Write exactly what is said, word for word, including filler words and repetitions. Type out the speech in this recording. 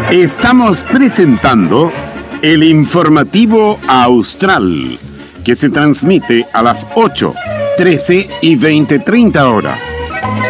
Estamos presentando el informativo Austral, que se transmite a las ocho, trece y veinte treinta horas